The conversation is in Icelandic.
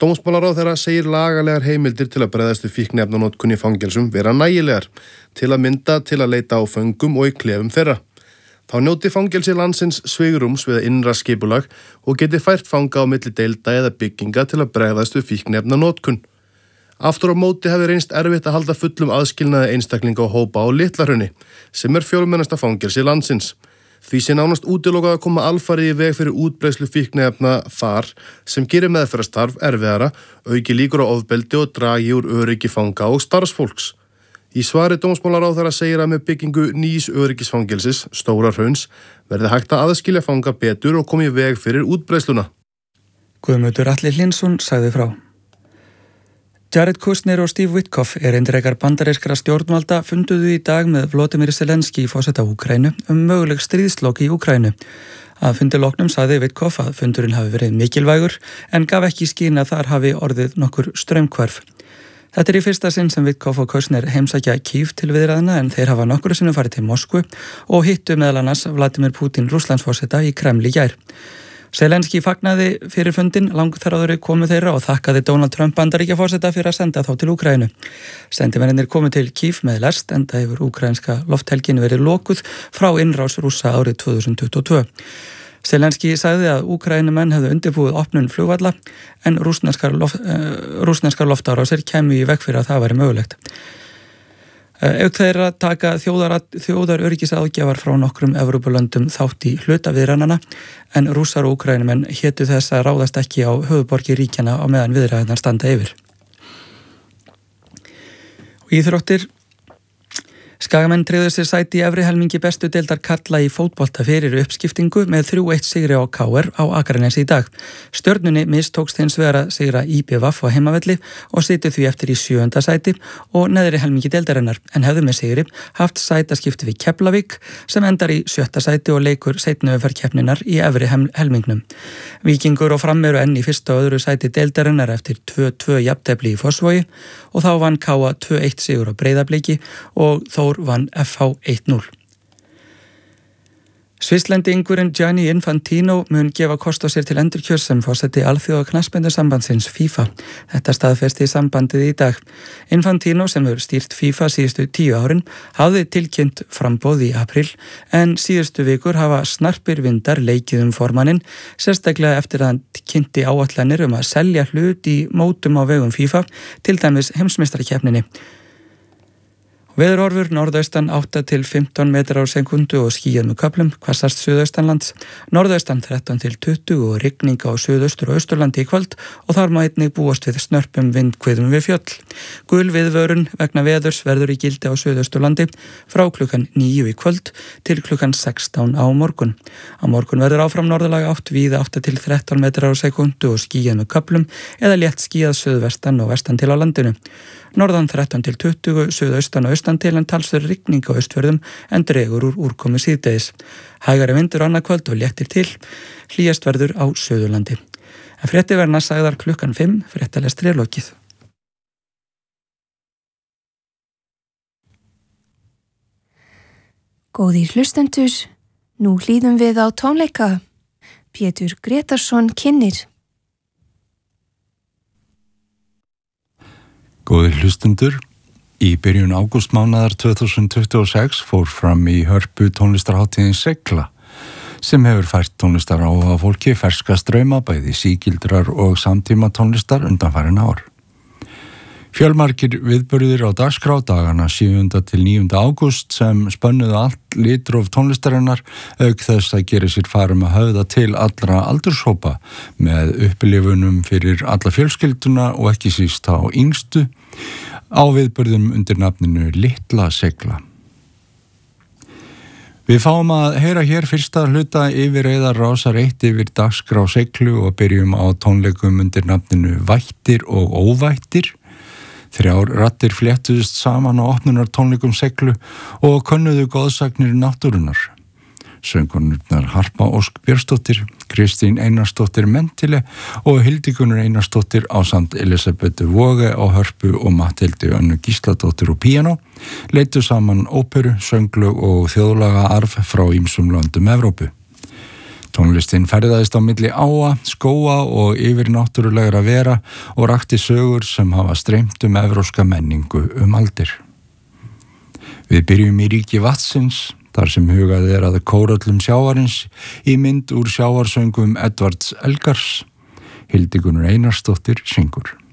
Dómsmálaráðherra segir lagalegar heimildir til að bregðast við fíkniefnanotkun í fangelsum vera nægilegar, til að mynda til að leita á föngum og í klefum þeirra. Þá njóti fangelsi landsins svigrúms við innra skipulag og geti fært fanga á milli deilda eða bygginga til að bregðast við fíkniefnanotkun. Aftur á móti hafi reynst erfitt að halda fullum aðskilnaði einstaklinga og hópa á Litla-Hrauni, sem fjölmennasta fangelsi landsins. Því sé nánast útilokað að koma alfarið í veg fyrir útbreiðslu fíkniefna þar sem gerir meðferðarstarf erfiðara, auki líkur á ofbeldi og dragi úr öryggi fanga og starfsfólks. Í svari dómsmálaráðherra segir að með byggingu nýs öryggisfangelsis, Stóra-Hrauns, verði hægt að aðskilja fanga betur og koma í veg fyrir útbreiðsluna. Guðmundur Atli Hlynsson sagði frá. Jared Kushner og Steve Witkoff, erindrekar bandarískra stjórnvalda, funduðu í dag með Volodymyr Zelenský, forseta Úkraínu, möguleg stríðslok í Úkraínu. Að fundi loknum sagði Witkoff að fundurinn hafi verið mikilvægur en gaf ekki í skyn að þar hafi orðið nokkur straumhvarf. Þetta í fyrsta sinn sem Witkoff og Kushner heimsækja Kyiv til viðræðna en þeir hafa nokkru sinnum farið til Moskvu og hittu meðal annars Vladimir Putin Rússlandsforseta í Kreml í gær. Zelenský fagnaði fyrir fundin langþráðri komu þeirra og þakkaði Donald Trump Bandaríkjaforseta fyrir að senda þá til Úkraínu. Sendimennirnir komu til Kyiv með lest enda hefur úkraínska lofthelgin verið lokuð frá innrás Rússa árið 2022. Zelenský sagði að Úkraínumenn hefðu undirbúið opnun flugvalla en rússneskar loftárásir kæmu í veg fyrir að það væri mögulegt. Auk þeirra taka þjóðaröryggisaðgjafar frá nokkrum Evrópulöndum þátt í hlutaviðræðnanna en Rússar og Úkraínumenn hétu þess að ráðast ekki á höfuðborgir ríkjanna á meðan viðræðurnar standa yfir. Og íþróttir. Skagamenn tryggðu sér sæti í efri helmingi bestu deildar karla í fótbolta fyrir uppskiptingu með 3-1 sigri á KR á Akranesi í dag. Stjörnunni mistókst hins vegar að sigra IBVF á heimavelli og sitju því eftir í 7. sæti og neðri helmingi deildarinnar en hefðu með sigri haft sætaskipti við Keflavík sem endar í 7. sæti og leikur seinni umferð keppninnar í efri helmingnum. Víkingur og Fram eru enn í 1. og 2. sæti deildarinnar eftir 2-2 jafntefli í Fossvogi og þá vann KA 2-1 sigur á Breiðabliki og Þór vann FH 1-0. Svisslendingurinn Gianni Infantino mun gefa kost á sér til endurkjörs sem forseti alþjóða knattspyrnusambandsins FIFA. Þetta staðfesti sambandið í dag. Infantino sem hefur stýrt FIFA síðustu 10 árin hafði tilkynnt framboð í apríl en síðustu vikur hafa snarpir vindar leikið formanninn, sérstaklega eftir að hann kynnti áætlanir að selja hlut í mótum á vegum FIFA, til dæmis heimsmeistarakeppninni. Veðurhorfur norðaustan 8-15 metrar á sekundu og skýjað með köflum, hvassast suðaustanlands, norðaustan 13-20 og rigning á suðaustur og austurlandi í kvöld og þar má einnig búast við snörpum vindhviðum við fjöll. Gul viðvörun vegna veðurs verður í gildi á suðausturlandi frá klukkan 9 í kvöld til klukkan 16 á morgun. Á morgun verður áfram norðalag átt víða 8-13 metrar á sekundu og skýjað með köflum eða létt skýjað suðvestan og vestan til á landinu. Norðan 13-20, suðaustan og austan til en talsverð rigning á austfjörðum en dregur úr úrkomu síðdegis. Hægari vindur annað kvöld og léttir til, hlýjast verður á Suðurlandi. En fréttir verða sagðar klukkan 5, fréttalestri er lokið. Góðir hlustendur, nú hlýðum við á tónleika. Pétur Gretarsson kynnir. Góðir hlustundur, í byrjun ágústmánaðar 2026 fór fram í Hörpu tónlistarhátíðin Segla sem hefur fært tónlistar á fólki ferska strauma bæði sígildrar og samtíma tónlistar undanfarin ár. Fjölmargir viðburðir á dagskrá dagana 7. til 9. ágúst sem spönnuðu allt litróf tónlistarinnar auk þess að gera sér farum að höfða til allra aldurshópa með upplifunum fyrir alla fjölskylduna og ekki síst á yngstu á viðburðum undir nafninu Litla Segla. Við fáum að heyra hér fyrsta hluta yfir Rásar 1 yfir dagskrá Seglu og byrjum á tónleikum undir nafninu Vættir og óvættir. 3 raddir fléttuðust saman á opnunartónleikum Seglu og könnuðu góðsagnir náttúrunnar. Söngkonurnar Harpa Ósk Björnsdóttir, Kristín Einarsdóttir Mentile og Hildigunnur Einarsdóttir ásamt Elisabethu Voge á hörpu og Matthildi Önnu Gísladóttir á píanó leiddu saman óperu, sönglög og þjóðlaga arf frá ýmsum löndum Evrópu. Tónlistin ferðaðist á milli áa, skóa og yfirnáttúrulegra vera og rakti sögur sem hafa streymt evrópska menningu aldir. Við byrjum í ríki vatnsins, þar sem hugað að kóröllum sjávarins í mynd úr sjávarsöngum Edvards Elgars. Hildigunnur Einarsdóttir syngur.